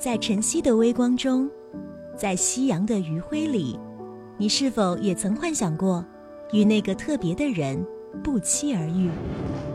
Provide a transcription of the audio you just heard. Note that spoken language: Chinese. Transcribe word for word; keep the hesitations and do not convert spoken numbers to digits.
在晨曦的微光中，在夕阳的余晖里，你是否也曾幻想过与那个特别的人不期而遇？